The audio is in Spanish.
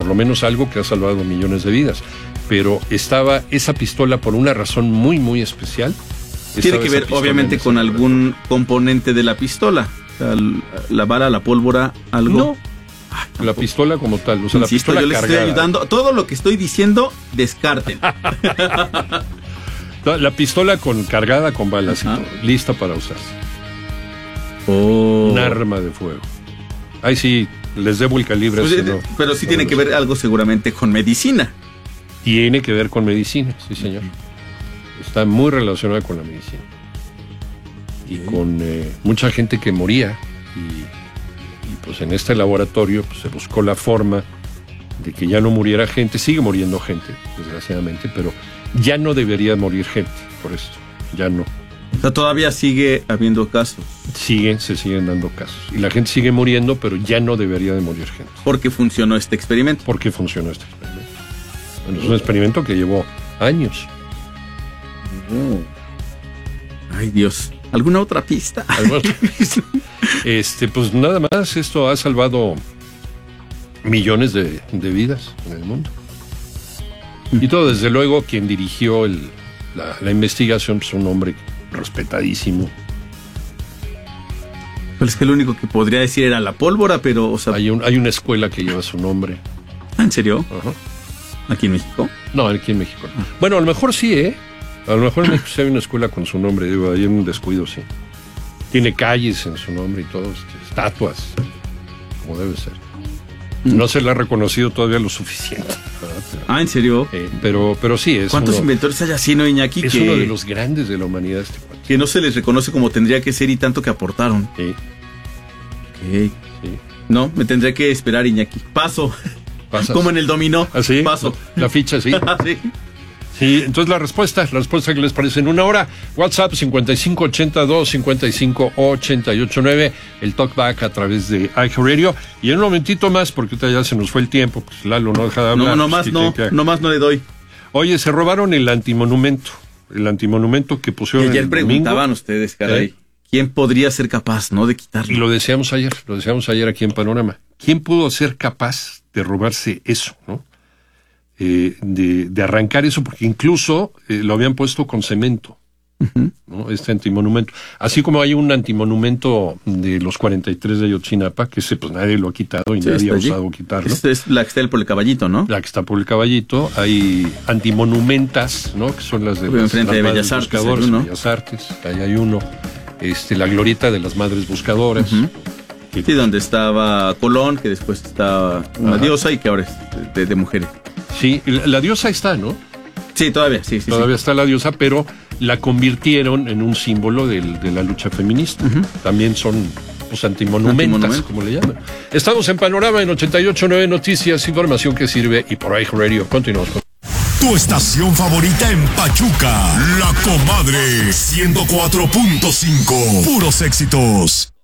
por lo menos algo que ha salvado millones de vidas. Pero estaba esa pistola por una razón muy, muy especial. Tiene que ver, obviamente, con algún componente de la pistola. O sea, la bala, la pólvora, algo. No, la pistola como tal. O sea, insisto, la pistola yo les cargada. estoy ayudando. Todo lo que estoy diciendo, descarten. La pistola cargada con balas y todo, lista para usarse. Un arma de fuego. Ahí sí, les debo el calibre. Pues, no, pero sí tiene que ver algo seguramente con medicina. Tiene que ver con medicina, sí señor. Está muy relacionada con la medicina. Y con mucha gente que moría. Y pues en este laboratorio pues, se buscó la forma de que ya no muriera gente. Sigue muriendo gente, desgraciadamente, pero ya no debería morir gente por esto. Ya no. O sea, todavía sigue habiendo casos. Se siguen dando casos. Y la gente sigue muriendo, pero ya no debería de morir gente. ¿Por qué funcionó este experimento? ¿Por qué funcionó este experimento? Bueno, es un experimento que llevó años. Ay, Dios. ¿Alguna otra pista? Pues nada más, esto ha salvado millones de vidas en el mundo. Y todo, desde luego, quien dirigió la investigación, pues un hombre respetadísimo. Pues es que lo único que podría decir era la pólvora, pero, o sea... Hay una escuela que lleva su nombre. ¿En serio? Ajá. ¿Aquí en México? No, aquí en México. Bueno, a lo mejor sí, A lo mejor en México sí hay una escuela con su nombre, digo, hay un descuido, sí. Tiene calles en su nombre y todo, estatuas, como debe ser. No se le ha reconocido todavía lo suficiente. Pero, ¿en serio? Pero sí es. ¿Cuántos inventores hay así, no, Iñaki? Es uno de los grandes de la humanidad, que no se les reconoce como tendría que ser y tanto que aportaron. Sí. Okay. Sí. No, me tendré que esperar, Iñaki. Paso. ¿Pasas? Como en el dominó. ¿Ah, sí? Paso. La ficha, sí. Sí. Sí, entonces la respuesta que les parece en una hora. WhatsApp 5582-558889. El talkback a través de iHeartRadio. Y en un momentito más, porque ya se nos fue el tiempo, pues Lalo no deja de hablar. Nomás no le doy. Oye, se robaron el antimonumento. El antimonumento que pusieron. Y ayer preguntaban ustedes, caray. ¿Quién podría ser capaz, no, de quitarlo? Y lo decíamos ayer aquí en Panorama. ¿Quién pudo ser capaz de robarse eso, no? De arrancar eso, porque incluso lo habían puesto con cemento, ¿no? Este antimonumento. Así como hay un antimonumento de los 43 de Ayotzinapa, que pues nadie lo ha quitado y nadie ha osado quitarlo. Esta es la que está por el Caballito, ¿no? La que está por el Caballito. Hay antimonumentas, ¿no? Que son las de enfrente de Bellas Artes, Bellas Artes. Ahí hay uno. La glorieta de las madres buscadoras. Sí, donde estaba Colón, que después estaba una diosa y que ahora es de mujeres. Sí, la diosa está, ¿no? Sí, todavía, sí. Todavía está la diosa, pero la convirtieron en un símbolo de la lucha feminista. También son antimonumentas, como le llaman. Estamos en Panorama en 88.9 Noticias, información que sirve y por iHeartRadio. Continuamos con... Tu estación favorita en Pachuca, La Comadre 104.5. Puros éxitos.